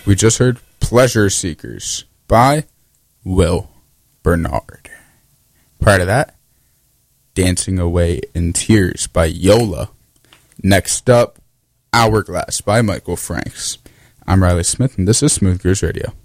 We just heard Pleasure Seekers by Will Bernard. Prior to that, Dancing Away in Tears by Yola. Next up, Hourglass by Michael Franks. I'm Riley Smith, and this is Smooth Grooves Radio.